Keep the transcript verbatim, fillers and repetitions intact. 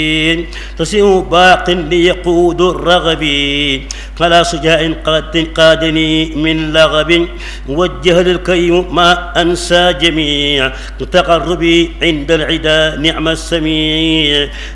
تسيء باق ليقود الرغب فلا سجاء قد قادني من لغب وجه للكيم ما أنسى جميع تقربي عند العدا نعم السميع